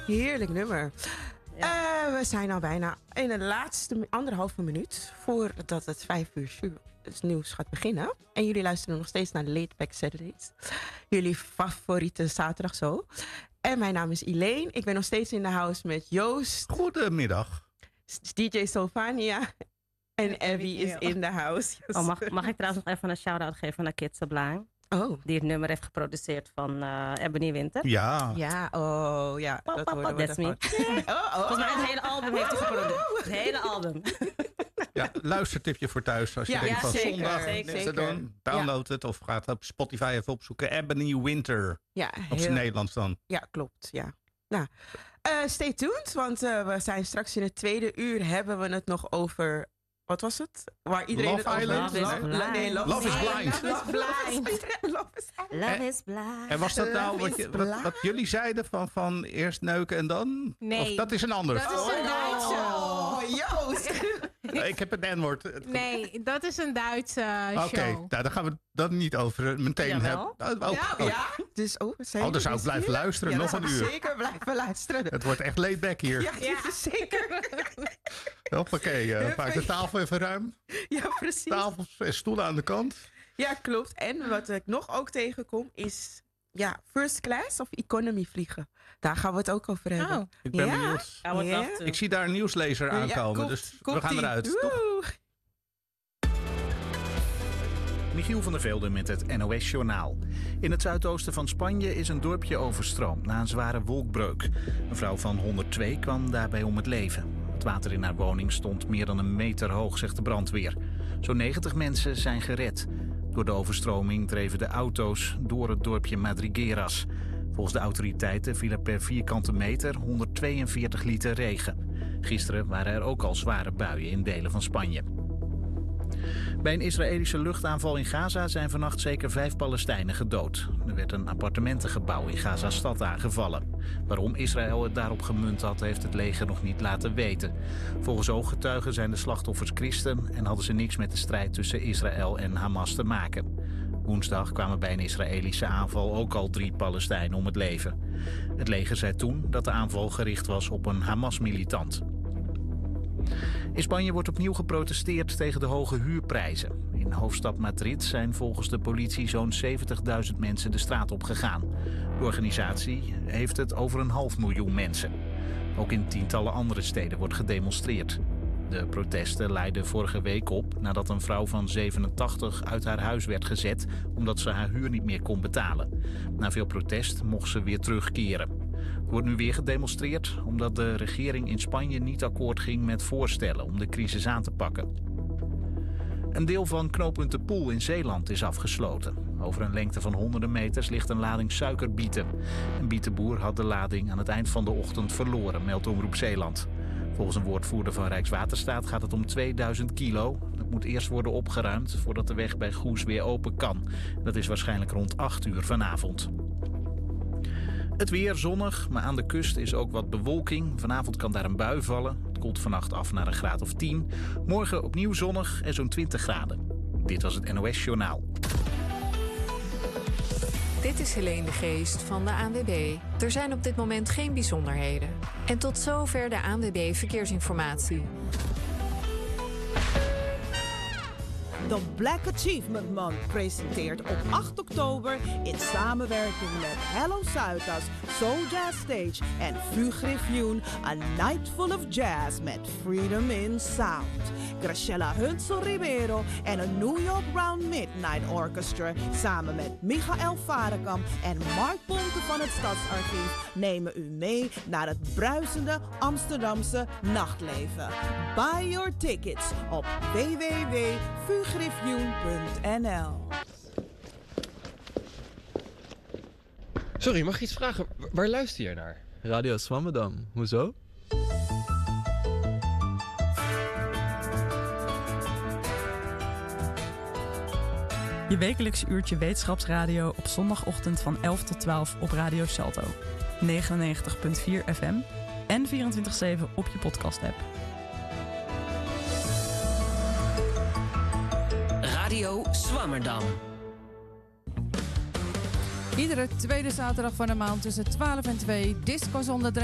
Heerlijk nummer. Ja. We zijn al bijna in de laatste 1,5 minuut voordat het 5 uur het nieuws gaat beginnen. En jullie luisteren nog steeds naar Late Back Saturdays. Jullie favoriete zaterdag zo. En mijn naam is Elaine. Ik ben nog steeds in de house met Joost. Goedemiddag. DJ Sylvania. En Abby is in de house. Mag ik trouwens nog even een shout-out geven naar Kid Sublime? Oh. Die het nummer heeft geproduceerd van Ebony Winter. Ja. Ja, oh ja. Dat that's me. Volgens mij het hele album heeft hij geproduceerd. Het hele album. Ja, luistertipje voor thuis. Als je denkt van zeker, zondag zeker. niks te doen, download het of ga het op Spotify even opzoeken. Ebony Winter. Ja, Op zijn Nederlands dan. Ja, klopt. Ja. Nou, stay tuned, want we zijn straks in het tweede uur hebben we het nog over... Wat was het? Waar iedereen Love het over Island? Love is Blind. Love is blind. En was dat nou wat jullie zeiden van eerst neuken en dan? Nee. Of dat is een ander? Dat is een Duitse. Oh, Joost. Ik heb het N-woord. Nee, dat is een Duitse show. Oké, nou, daar gaan we het dan niet over meteen Jawel. hebben. Ja. Dus, dan zou ik blijven luisteren, ja, nog een uur. Zeker blijven luisteren. Het wordt echt laid back hier. Ja, zeker. Hoppakee, maak de tafel even ruim. Ja, precies. Tafels en stoelen aan de kant. Ja, klopt. En wat ik nog ook tegenkom is... Ja, first class of economy vliegen. Daar gaan we het ook over hebben. Oh. Ik ben benieuwd. Ik zie daar een nieuwslezer aankomen, dus we gaan eruit. Toch? Michiel van der Velde met het NOS-journaal. In het zuidoosten van Spanje is een dorpje overstroomd na een zware wolkbreuk. Een vrouw van 102 kwam daarbij om het leven. Het water in haar woning stond meer dan 1 meter hoog, zegt de brandweer. Zo'n 90 mensen zijn gered. Door de overstroming dreven de auto's door het dorpje Madrigueras. Volgens de autoriteiten viel er per vierkante meter 142 liter regen. Gisteren waren er ook al zware buien in delen van Spanje. Bij een Israëlische luchtaanval in Gaza zijn vannacht zeker 5 Palestijnen gedood. Er werd een appartementengebouw in Gaza-stad aangevallen. Waarom Israël het daarop gemunt had, heeft het leger nog niet laten weten. Volgens ooggetuigen zijn de slachtoffers christen en hadden ze niks met de strijd tussen Israël en Hamas te maken. Woensdag kwamen bij een Israëlische aanval ook al 3 Palestijnen om het leven. Het leger zei toen dat de aanval gericht was op een Hamas-militant. In Spanje wordt opnieuw geprotesteerd tegen de hoge huurprijzen. In de hoofdstad Madrid zijn volgens de politie zo'n 70.000 mensen de straat op gegaan. De organisatie heeft het over 500.000 mensen. Ook in tientallen andere steden wordt gedemonstreerd. De protesten leidden vorige week op nadat een vrouw van 87 uit haar huis werd gezet omdat ze haar huur niet meer kon betalen. Na veel protest mocht ze weer terugkeren. Er wordt nu weer gedemonstreerd omdat de regering in Spanje niet akkoord ging met voorstellen om de crisis aan te pakken. Een deel van knooppunt De Poel in Zeeland is afgesloten. Over een lengte van honderden meters ligt een lading suikerbieten. Een bietenboer had de lading aan het eind van de ochtend verloren, meldt Omroep Zeeland. Volgens een woordvoerder van Rijkswaterstaat gaat het om 2000 kilo. Dat moet eerst worden opgeruimd voordat de weg bij Goes weer open kan. Dat is waarschijnlijk rond 8 uur vanavond. Het weer zonnig, maar aan de kust is ook wat bewolking. Vanavond kan daar een bui vallen. Het koelt vannacht af naar een graad of 10. Morgen opnieuw zonnig en zo'n 20 graden. Dit was het NOS Journaal. Dit is Helene de Geest van de ANWB. Er zijn op dit moment geen bijzonderheden. En tot zover de ANWB Verkeersinformatie. De Black Achievement Month presenteert op 8 oktober in samenwerking met Hello Zuidas, Soul Jazz Stage en Fugue Griffioen A Night Full of Jazz met Freedom in Sound. Graciela Hunsel Ribeiro en een New York Round Midnight Orchestra samen met Michael Varekamp en Mark Ponte van het Stadsarchief nemen u mee naar het bruisende Amsterdamse nachtleven. Buy your tickets op www.fugriffioen.nl. Sorry, mag ik iets vragen? Waar luister je naar? Radio Swammerdam. Hoezo? Je wekelijkse uurtje wetenschapsradio op zondagochtend van 11 tot 12 op Radio Salto. 99.4 FM en 24/7 op je podcast-app. Radio Swammerdam. Iedere tweede zaterdag van de maand tussen 12 en 2 Disco zonder